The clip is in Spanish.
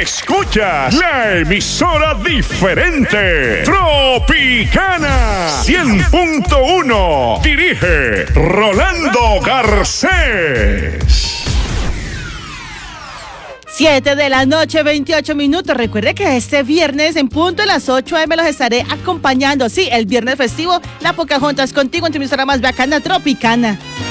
Escuchas la emisora diferente. Tropicana 100.1. Dirige Rolando Garcés. 7 de la noche, 28 minutos. Recuerde que este viernes en punto de las 8 a.m. los estaré acompañando. Sí, el viernes festivo, la Pocahontas contigo en tu emisora más bacana, Tropicana.